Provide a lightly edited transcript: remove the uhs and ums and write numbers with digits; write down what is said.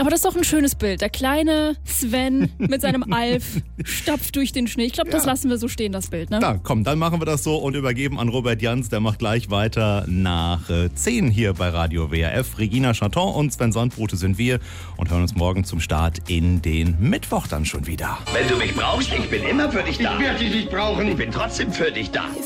Aber das ist doch ein schönes Bild. Der kleine Sven mit seinem Alf stapft durch den Schnee. Ich glaube, das lassen wir so stehen, das Bild. Ne? Da, komm, dann machen wir das so und übergeben an Robert Jans. Der macht gleich weiter nach 10 hier bei Radio WRF. Regina Chanton und Sven Sandbrote sind wir und hören uns morgen zum Start in den Mittwoch dann schon wieder. Wenn du mich brauchst, ich bin immer für dich da. Ich werde dich nicht brauchen. Ich bin trotzdem für dich da.